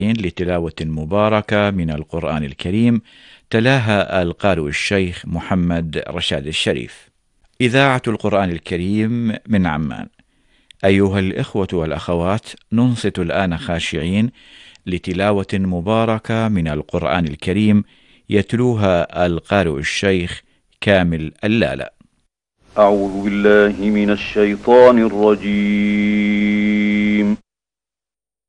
لتلاوة مباركة من القرآن الكريم، تلاها القارئ الشيخ محمد رشاد الشريف. إذاعة القرآن الكريم من عمان. أيها الإخوة والأخوات، ننصت الآن خاشعين لتلاوة مباركة من القرآن الكريم يتلوها القارئ الشيخ كامل اللالة. أعوذ بالله من الشيطان الرجيم.